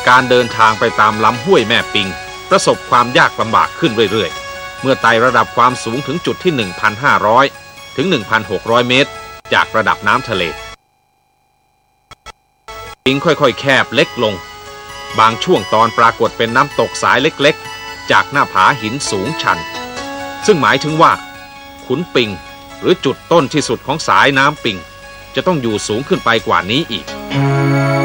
การเดินทางไปตามลำห้วยแม่ปิงประสบความยากลำบากขึ้นเรื่อยๆเมื่อไต่ระดับความสูงถึงจุดที่ 1,500 ถึง 1,600 เมตรจากระดับน้ำทะเลปิงค่อยๆแคบเล็กลงบางช่วงตอนปรากฏเป็นน้ำตกสายเล็กๆจากหน้าผาหินสูงชันซึ่งหมายถึงว่าขุนปิงหรือจุดต้นที่สุดของสายน้ำปิงจะต้องอยู่สูงขึ้นไปกว่านี้อีก